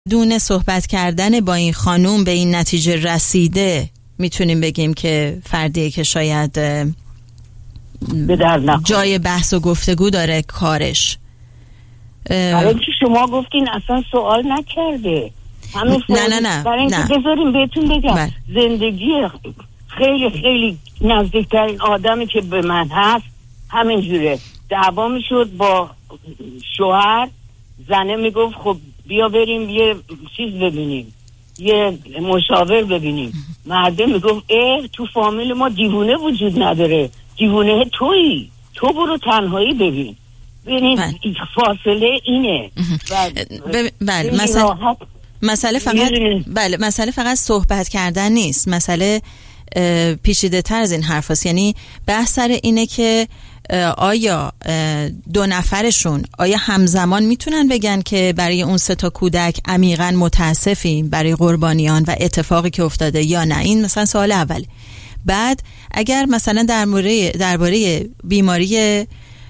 دونه صحبت کردن با این خانوم به این نتیجه رسیده میتونیم بگیم که فردیه که شاید جای بحث و گفتگو داره کارش. برای که شما گفتین اصلا سوال نکرده. نه برای اینکه بذاریم بهتون بگم زندگی خیلی خیلی نزدیکترین آدمی که به من هست همینجوره. دعوا میشد با شوهر، زنه میگفت خب بیا بریم یه چیز ببینیم، یه مشاور ببینیم. مرده میگفت تو فامیل ما دیوونه وجود نداره، دیوونه تویی، تو برو تنهایی ببین. ببینید فاصله اینه. بله مسئله فقط صحبت کردن نیست، مسئله پیچیده تر از این حرف هست. یعنی بحث سر اینه که آیا دو نفرشون آیا همزمان میتونن بگن که برای اون 3 کودک عمیقاً متاسفیم برای قربانیان و اتفاقی که افتاده یا نه. این مثلا سوال اول. بعد اگر مثلا درباره بیماری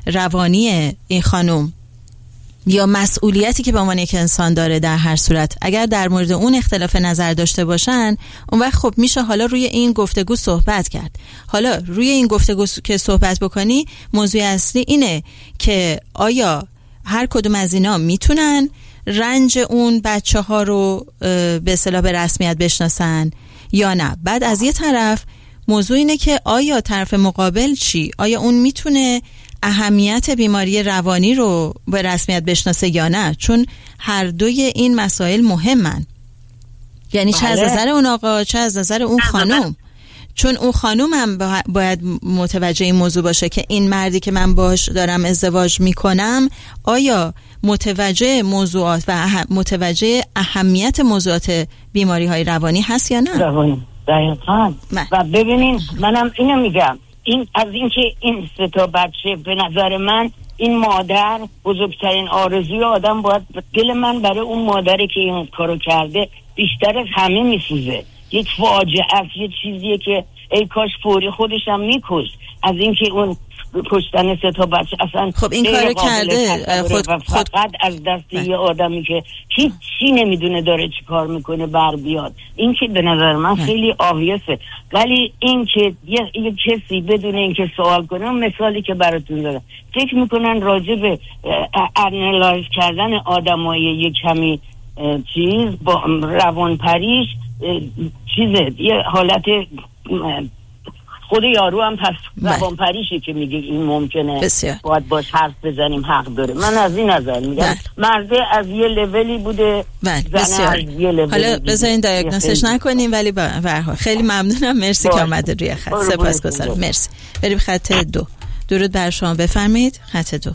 روانی این خانم یا مسئولیتی که به عنوان یک انسان داره، در هر صورت اگر در مورد اون اختلاف نظر داشته باشن، اون وقت خب میشه حالا روی این گفتگو صحبت کرد. حالا روی این گفتگو که صحبت بکنی، موضوع اصلی اینه که آیا هر کدوم از اینا میتونن رنج اون بچه ها رو به اصطلاح به رسمیت بشناسن یا نه. بعد از یه طرف موضوع اینه که آیا طرف مقابل چی؟ آیا اون میتونه اهمیت بیماری روانی رو به رسمیت بشناسه یا نه؟ چون هر دوی این مسائل مهمن. یعنی چه از نظر اون آقا چه از نظر اون خانم. چون اون خانم هم باید متوجه این موضوع باشه که این مردی که من باش دارم ازدواج میکنم آیا متوجه موضوعات و متوجه اهمیت موضوعات بیماری های روانی هست یا نه. روانی دقیقاً. و ببینین منم اینو میگم، این از اینکه این 3 بچه، به نظر من این مادر بزرگترین آرزوی آدم باید، دل من برای اون مادری که این کارو کرده بیشتر از همه میسوزه. یک فاجعه است، یه چیزیه که ای کاش فوری خودش هم میکشت از اینکه اون کشتن 3 بچه اصلا. خب این کارو کرده فقط از دست یه آدمی که هیچی نمیدونه داره چی کار میکنه بر بیاد. این که به نظر من خیلی آویسه. ولی این که یه کسی بدون اینکه سوال کنه، مثالی که براتون دارم، فکر میکنن راجع به انالایز کردن آدمای یک کمی چیز با روانپریش چیزه، یه حالت خود یارو هم پس روانپریشه که میگه این ممکنه باید باش حرف بزنیم، حق داره. من از این نظر میگم مرده از یه لولی بوده، زنه از یه لولی. حالا بذارین دیاگنوستش نکنیم، ولی به هر حال خیلی ممنونم. مرسی که آمده روی خط. سپاسگزارم. مرسی. بریم خط 2. درود بر شما، بفرمایید. خط 2.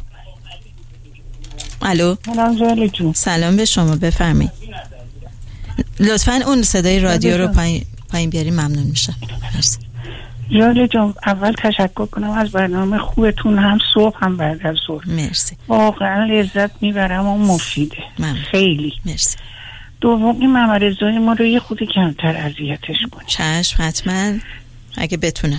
الو. سلام به شما، بفرمایید. لطفاً اون صدای رادیو رو پایین بیاریم، ممنون میشه. مرسی. جاله جان، اول تشکر کنم از برنامه خوبتون، هم صبح هم بعد از ظهر. مرسی. واقعا لذت میبرم و مفیده. خیلی مرسی. دومی ممرزای ما رو یه خود کمتر اذیتش کنید. چشم، حتما اگه بتونم.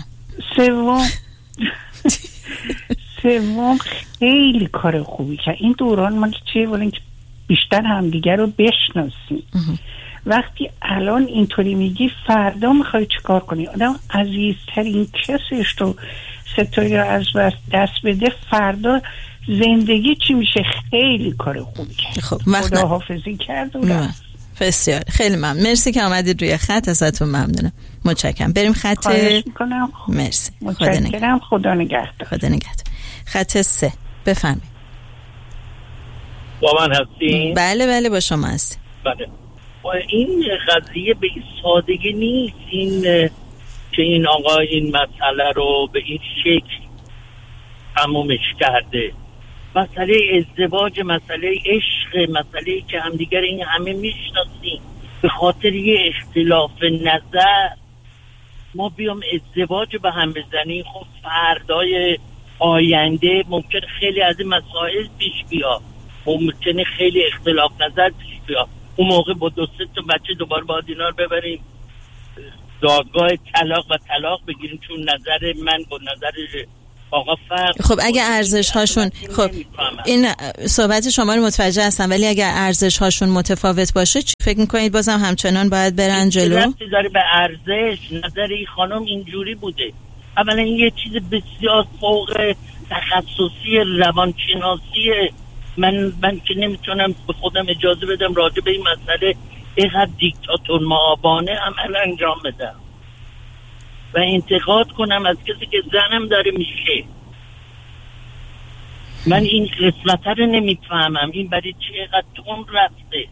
سوم خیلی کار خوبی کرد. این دوران ما چیه بودن که بیشتر همدیگر رو بشناسیم. وقتی الان اینطوری میگی، فردا میخوای چیکار کنی؟ آدم عزیزترین کسش رو 3 از دست بده، فردا زندگی چی میشه؟ خیلی کار خوبی کرد. خب خداحافظی کرد و بسیار خیلی ممنون. مرسی که آمدید روی خط، ازتون ممنونم. متشکرم. بریم خط. خواهش میکنم. مرسی. متشکرم. خدا نگهدار. خدا نگهدار. خط 3 بفرمایید. با من هستین؟ بله با شما هستیم. بله. این قضیه به این سادگی نیست، این که این آقا این مسئله رو به این شکل تمومش کرده. مسئله ازدواج، مسئله عشق، مسئله که همدیگر این همه میشناسیم، به خاطر یه اختلاف نظر ما بیام ازدواج به هم بزنیم. خب فردای آینده ممکن خیلی از این مسائل پیش بیاد، ممکنه خیلی اختلاف نظر پیش بیاد. اون موقع با 2-3 بچه دوباره باید اینا رو ببریم دادگاه طلاق و طلاق بگیریم، چون نظر من با نظر آقا فرق. خب اگه ارزش هاشون، خب این صحبت شما رو متوجه هستم، ولی اگه ارزش هاشون متفاوت باشه چی فکر میکنید بازم همچنان باید برن جلو؟ ربطی داره به ارزش؟ نظر این خانم اینجوری بوده. اولا این یه چیز بسیار فوق تخصصی روانشناسیه. من که نمیتونم به خودم اجازه بدم راجع به این مسئله اینقدر دیکتاتور معابانه عمل انجام بدم و انتقاد کنم از کسی که زنم داره میشه. من این قسمت رو نمیفهمم، این برای چی اینقدر تون رفته.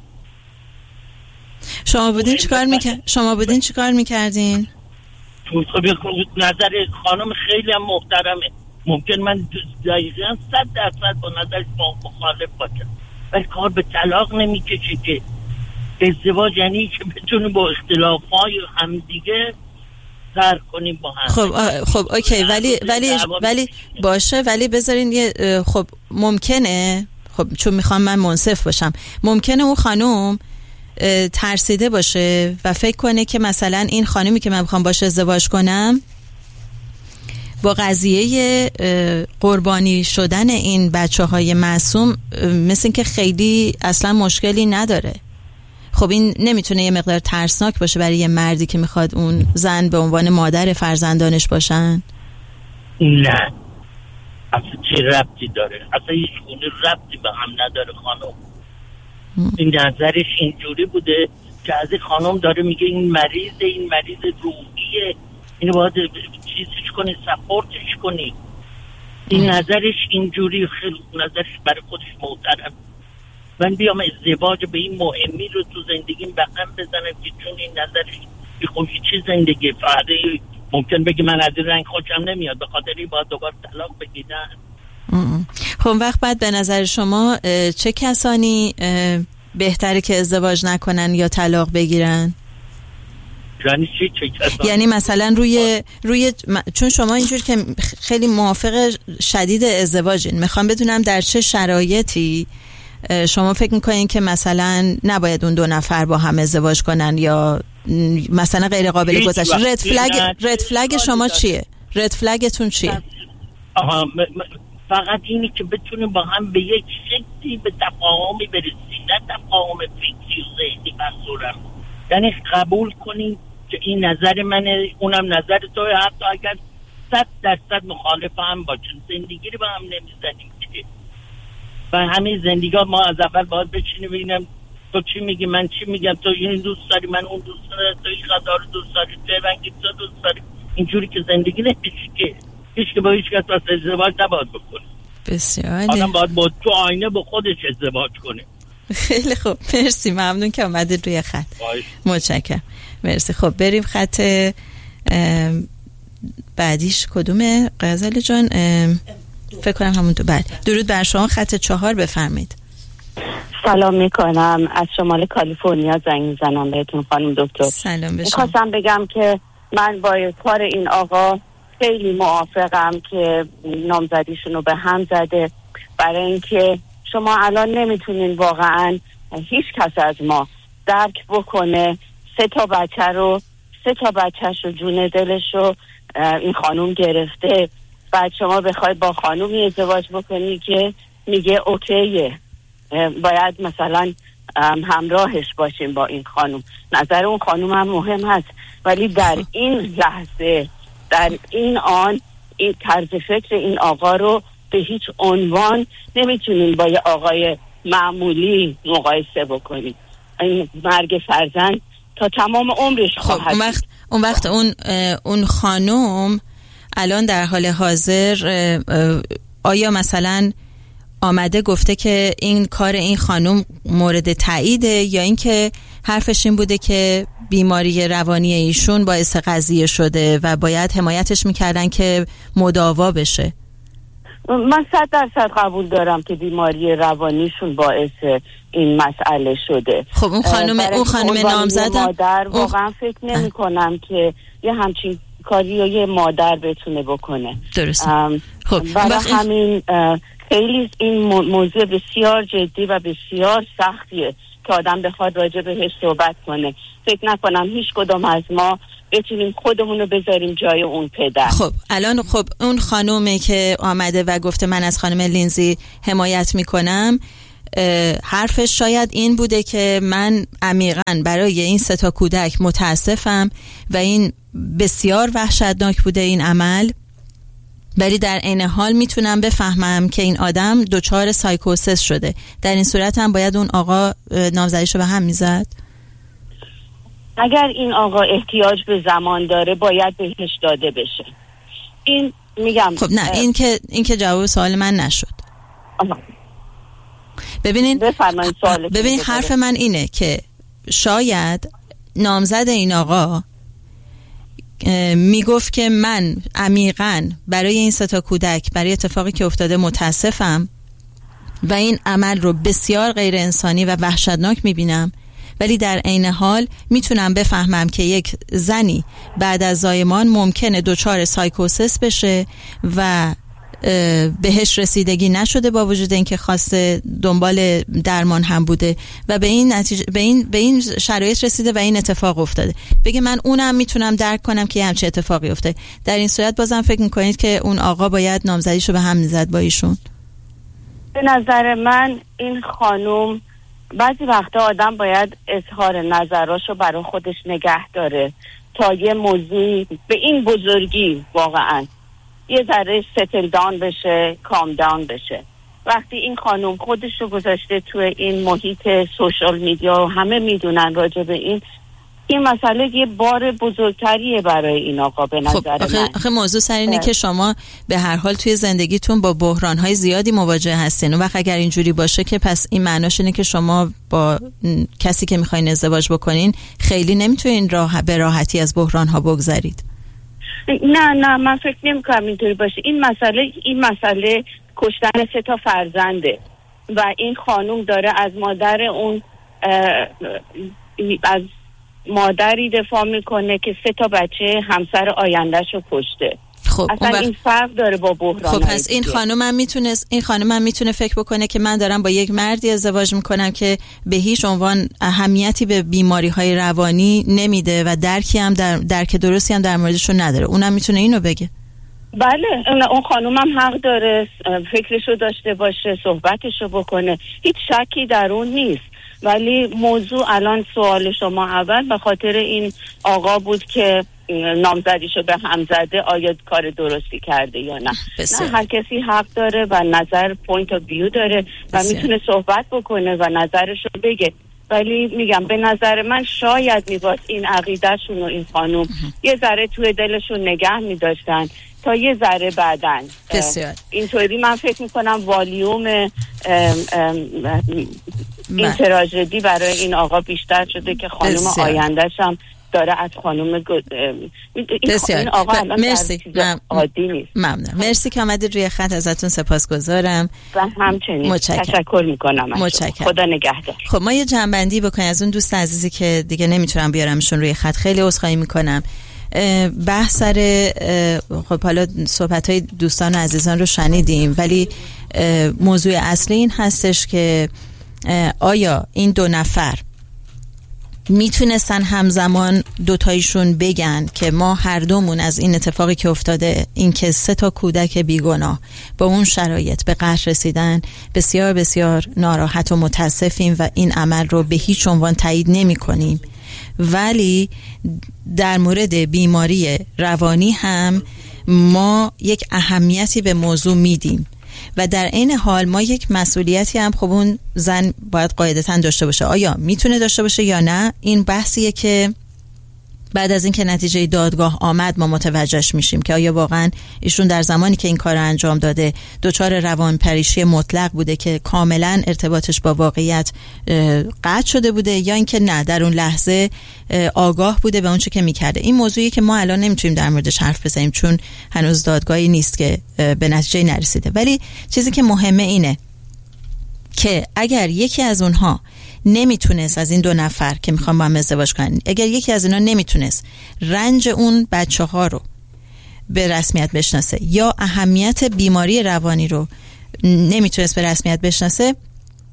شما بودین چیکار میکردین؟ نظر خانم خیلی هم محترمه، ممکن من دقیقاً 100% با نظرش مخالف باشم، ولی کار به طلاق نمیکشه که. ازدواج یعنی که بتونیم با اختلافای همدیگه سر کنیم با هم. خب اوکی، ولی باشه، ولی بذارین یه خب ممکنه، خب چون میخوام من منصف باشم، ممکنه اون خانم ترسیده باشه و فکر کنه که مثلا این خانمی که من میخوام باش ازدواج کنم با قضیه قربانی شدن این بچه‌های معصوم مثل که خیلی اصلا مشکلی نداره. خب این نمیتونه یه مقدار ترسناک باشه برای یه مردی که میخواد اون زن به عنوان مادر فرزندانش باشن؟ نه اصلا چه ربطی داره؟ اصلا هیچ گونه ربطی به هم نداره خانم. این نظرش اینجوری بوده که از این خانم داره میگه این مریض روحیه، اینو باید چیزش کنی، سپورتش کنی. این نظرش اینجوری، خیلی نظرش برای خودش محترم. من بیام ازدواج به این مهمی رو تو زندگیم بقم بزنم که چون این نظرش خب چی زندگی فرده ممکن بگی من از این رنگ خوشم نمیاد به خاطر این باید دوباره طلاق بگیرن. خب وقت بعد به نظر شما چه کسانی بهتره که ازدواج نکنن یا طلاق بگیرن؟ یعنی چه کسانی؟ یعنی مثلا روی چون شما اینجور که خیلی موافق شدید ازدواجین، میخوام بدونم در چه شرایطی شما فکر میکنین که مثلا نباید اون دو نفر با هم ازدواج کنن یا مثلا غیر قابل گذشت؟ رد فلگ شما چیه؟ رد فلگتون چیه؟ فقط اینی که بتونیم با هم به یک شکلی به تفاهمی برسیم، نه تفاهم فکری و ذهنی منظورم. یعنی قبول کنیم که این نظر منه، اونم نظر توی، حتی اگر 100% مخالف هم باشیم زندگی رو با هم نمیزنیم که. و همین زندگی ها ما از اول باید بچینیم ببینم تو چی میگی من چی میگم، تو این دوست داری من اون دوست داری، تو این غذا رو دوست داری، تو رنگی تو دوست داری. اینجوری که زندگی نمیشه که هیچ که با هیچ کس از ازدواج نباید بکنه. بسیار آدم باید با تو آینه با خودش ازدواج کنه. خیلی خوب، مرسی، ممنون که اومدید روی خط. متشکرم، مرسی. خب بریم خط بعدیش کدومه غزل جان؟ فکر کنم همون تو. بله، درود بر شما. خط 4 بفرمایید. سلام میکنم، از شمال کالیفرنیا زنگ میزنم بهتون خانم دکتر. سلام بشم. میخواستم بگم که من با کار این آقا خیلی موافقم که نامزدیشون رو به هم زده، برای اینکه شما الان نمیتونین واقعا هیچ کس از ما درک بکنه 3 تا بچهش رو جون دلش رو این خانوم گرفته، بعد شما بخوای با خانومی ازدواج بکنی که میگه اوکیه باید مثلا همراهش باشیم با این خانوم. نظر اون خانوم هم مهم هست، ولی در این لحظه، در این آن، این طرز فکر این آقا رو به هیچ عنوان نمیتونین با یه آقای معمولی مقایسه بکنین. این مرگ فرزند تا تمام عمرش خواهد. اون وقت اون خانم الان در حال حاضر آیا مثلا آمده گفته که این کار این خانم مورد تاییده، یا اینکه حرفش این بوده که بیماری روانی ایشون باعث قضیه شده و باید حمایتش میکردن که مداوا بشه؟ من 100% قبول دارم که بیماری روانیشون باعث این مسئله شده. خب اون خانم نامزدم مادر واقعا فکر نمی کنم که یه همچین کاری رو یه مادر بتونه بکنه. درست. خب برای همین خیلی این موضوع بسیار جدی و بسیار سختیه که آدم بخواد راجع بهش صحبت کنه. فکر نکنم هیچ کدوم از ما بتونیم خودمون رو بذاریم جای اون پدر. خب الان اون خانومی که آمده و گفته من از خانم لینزی حمایت میکنم، حرفش شاید این بوده که من عمیقاً برای این 3 کودک متاسفم و این بسیار وحشتناک بوده این عمل، ولی در عین حال میتونم بفهمم که این آدم دچار سایکوسیس شده. در این صورت هم باید اون آقا نامزدیشو به هم میزد؟ اگر این آقا احتیاج به زمان داره باید بهش داده بشه. این میگم خب نه، این که جواب سوال من نشد. ببینین حرف من اینه که شاید نامزد این آقا میگفت که من عمیقاً برای این 3 کودک، برای اتفاقی که افتاده متاسفم و این عمل رو بسیار غیر انسانی و وحشتناک میبینم، ولی در عین حال میتونم بفهمم که یک زنی بعد از زایمان ممکنه دچار سایکوسیس بشه و بهش رسیدگی نشده با وجود اینکه خواسته دنبال درمان هم بوده و به این نتیجه به این شرایط رسیده و این اتفاق افتاده. بگه من اونم میتونم درک کنم که همچین اتفاقی افتاده. در این صورت بازم فکر میکنید که اون آقا باید نامزدیشو به هم میزد با ایشون؟ به نظر من این خانم بعضی وقتا آدم باید اظهار نظراشو برای خودش نگه داره تا یه موضوعی به این بزرگی واقعا یه ذره ستل داون بشه، کام داون بشه. وقتی این خانم خودش رو گذاشته توی این محیط سوشال میدیا و همه میدونن راجع به این مسئله یه بار بزرگتریه برای این آقا به نظر من. آخه موضوع سر اینه که شما به هر حال توی زندگیتون با بحران‌های زیادی مواجه هستین و وقت اگر اینجوری باشه که پس این معناش اینه که شما با کسی که میخواین ازدواج بکنین خیلی نمیتونین به راحتی از بحران‌ها بگذرید. نه من فکر نمی‌کنم اینطوری باشه. این مسئله کشتن 3 فرزنده و این خانم داره از مادر اون از مادری دفاع میکنه که 3 بچه همسر آیندهشو کشته. خب اصلا این فرق داره با بحران. خب پس این خانم میتونه فکر بکنه که من دارم با یک مردی ازدواج میکنم که به هیچ عنوان اهمیتی به بیماری‌های روانی نمیده و درک درستی هم در موردشون نداره. اونم میتونه اینو بگه. بله اون خانم هم حق داره فکرشو داشته باشه، صحبتشو بکنه، هیچ شکی در اون نیست. ولی موضوع الان سوال شما اول به خاطر این آقا بود که نامزدیشو به هم زده، آیا کار درستی کرده یا نه. نه، هر کسی حق داره و نظر پوینت آف ویو داره و میتونه صحبت بکنه و نظرشو بگه. ولی میگم به نظر من شاید میباید این عقیدهشون و این خانوم یه ذره توی دلشون نگه میداشتن تا یه ذره بعدن. اینطوری من فکر میکنم والیوم این تراژدی برای این آقا بیشتر شده که خانم آیندهش هم داره از خانم این آقا مرسی. عادی نیست. ممنون. مرسی که آمدید روی خط، ازتون سپاسگزارم و همچنین تشکر میکنم. خدا نگهدار. خب ما یه جنبندی بکنیم از اون دوست عزیزی که دیگه نمیتونم بیارمشون روی خط. خیلی عذرخواهی میکنم. بحث سر خب حالا صحبت‌های دوستان و عزیزان رو شنیدیم، ولی موضوع اصلی این هستش که آیا این 2 نفر میتونستن همزمان دوتایشون بگن که ما هر دومون از این اتفاقی که افتاده، این که 3 کودک بیگناه با اون شرایط به قتل رسیدن، بسیار بسیار ناراحت و متاسفیم و این عمل رو به هیچ عنوان تایید نمی کنیم، ولی در مورد بیماری روانی هم ما یک اهمیتی به موضوع میدیم و در این حال ما یک مسئولیتی هم خب اون زن باید قاعدتاً داشته باشه. آیا میتونه داشته باشه یا نه، این بحثیه که بعد از اینکه نتیجه دادگاه آمد ما متوجهش میشیم که آیا واقعا ایشون در زمانی که این کار رو انجام داده دچار روانپریشی مطلق بوده که کاملا ارتباطش با واقعیت قطع شده بوده، یا اینکه نه در اون لحظه آگاه بوده به اون چه که میکرده. این موضوعی که ما الان نمیتونیم در موردش حرف بزنیم چون هنوز دادگاهی نیست که به نتیجه نرسیده. ولی چیزی که مهمه اینه که اگر یکی از اونها نمیتونست، از این 2 نفر که میخوام با هم ازدواج کنن، اگر یکی از اینا نمیتونست رنج اون بچه ها رو به رسمیت بشناسه یا اهمیت بیماری روانی رو نمیتونست به رسمیت بشناسه،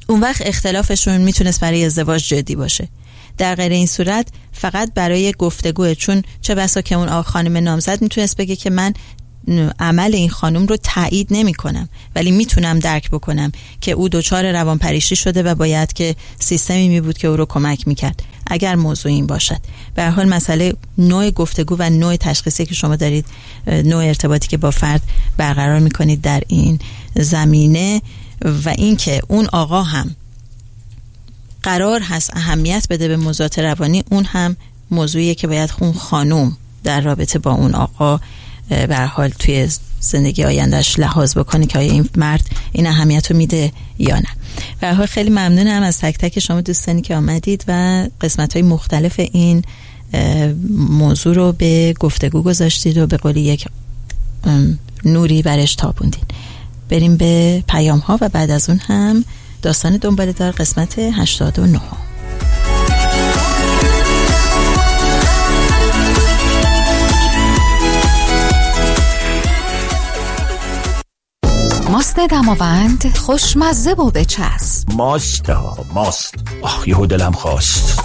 اون وقت اختلافشون میتونست برای ازدواج جدی باشه. در غیر این صورت فقط برای گفتگوه، چون چه بسا که اون خانم نامزد میتونست بگه که من عمل این خانم رو تایید نمی کنم، ولی میتونم درک بکنم که او دچار روانپریشی شده و باید که سیستمی می بود که او رو کمک میکرد اگر موضوع این باشد. به هر حال مسئله نوع گفتگو و نوع تشخیصی که شما دارید، نوع ارتباطی که با فرد برقرار میکنید در این زمینه و این که اون آقا هم قرار هست اهمیت بده به موضوعات روانی، اون هم موضوعیه که باید اون خانم در رابطه با اون آقا به هر حال توی زندگی آیندهش لحاظ بکنه که آیا این مرد این اهمیت رو میده یا نه. به هر حال خیلی ممنونم از تک تک شما دوستانی که آمدید و قسمت‌های مختلف این موضوع رو به گفتگو گذاشتید و به قولی یک نوری برش تابوندین. بریم به پیام ها و بعد از اون هم داستان دنباله دار قسمت 89. ماست دماوند خوشمزه و بچسب. ماست یهو دلم خواست.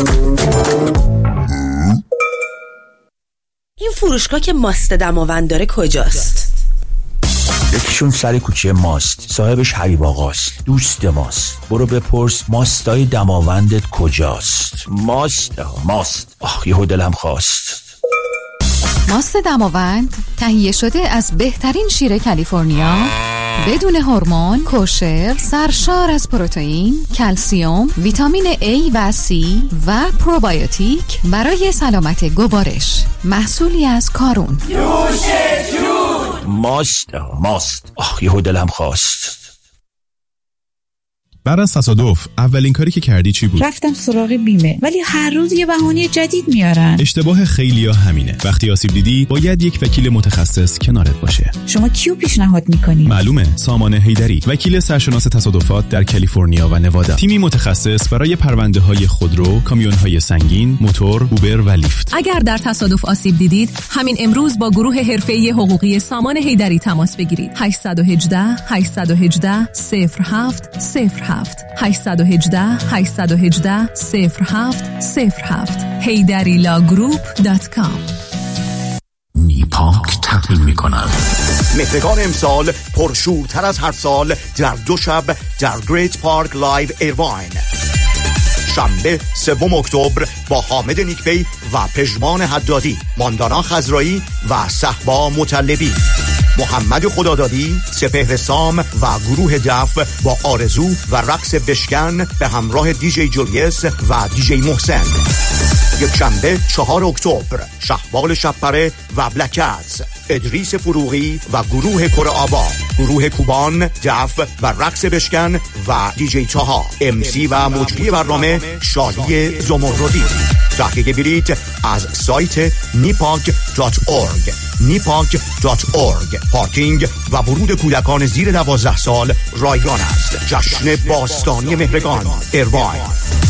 این فروشگاه که ماست دماوند داره کجاست؟ یکیشون سر کوچه ماست، صاحبش حبیب آقاست، دوست ماست. برو بپرس ماستای دماوندت کجاست. ماست یهو دلم خواست. ماست دماوند تهیه شده از بهترین شیر کالیفرنیا، بدون هورمون، کوشر، سرشار از پروتئین، کلسیم، ویتامین A و C و پروبیوتیک برای سلامت گوارش. محصولی از کارون. نوش جون. ماست یهو دلم خواست. بعد از تصادف اولین کاری که کردی چی بود؟ رفتم سراغ بیمه، ولی هر روز یه بهونه جدید میارن. اشتباه خیلیا همینه. وقتی آسیب دیدی باید یک وکیل متخصص کنارت باشه. شما کیو پیشنهاد میکنی؟ معلومه، سامان حیدری، وکیل سرشناس تصادفات در کالیفرنیا و نوادا. تیمی متخصص برای پرونده‌های خودرو، کامیون‌های سنگین، موتور، اوبر و لیفت. اگر در تصادف آسیب دیدید، همین امروز با گروه حرفه‌ای حقوقی سامان حیدری تماس بگیرید. 818 818 0707 818 0707 haydarilaGroup.com. نیپاک تقدیم می‌کند. مهرگان امسال پرشورتر از هر سال در 2 شب در گریت پارک لایو ایرواین. شنبه 3 اکتبر با حامد نیکبی و پژمان حدادی، ماندانا خضرایی و صحبا مطلبی، محمد خدادادی، سپهر سام و گروه دف با آرزو و رقص بشکن به همراه دیجی جولیس و دیجی محسن. یک شنبه 4 اکتبر شهبال شبپره و بلکتز، ادریس فروغی و گروه کره آبا، گروه کوبان، دف و رقص بشکن و دیجی تاها، امسی و مجری برنامه شادی زمردی. تحقیق بلیط از سایت nipak.org. پارکینگ و ورود کودکان زیر 12 سال رایگان است. جشن باستانی مهرگان ایرواین.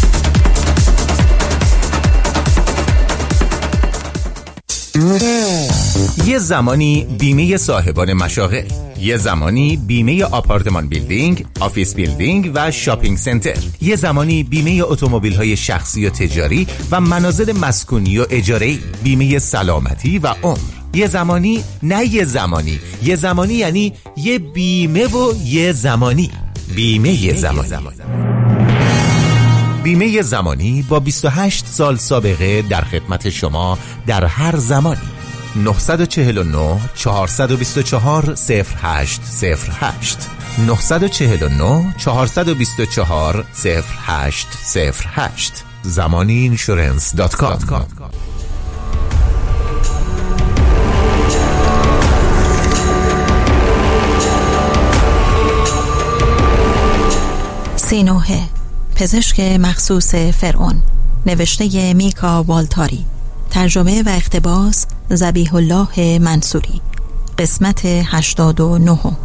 یه زمانی بیمه صاحبان مشاغل، یه زمانی بیمه آپارتمان بیلدینگ، آفیس بیلدینگ و شاپینگ سنتر، یه زمانی بیمه اتومبیل‌های شخصی و تجاری و منازل مسکونی و اجاره‌ای، بیمه سلامتی و عمر. یه زمانی نه یه زمانی، یه زمانی یعنی یه بیمه و یه زمانی. بیمه زمانی. بیمه زمانی با 28 سال سابقه در خدمت شما در هر زمانی. 949 424 0808 949 424 0808 zamaniinsurance.com. سینوحه، پزشک مخصوص فرعون، نوشته میکا والتاری، ترجمه و اقتباس ذبیح الله منصوری، قسمت 89.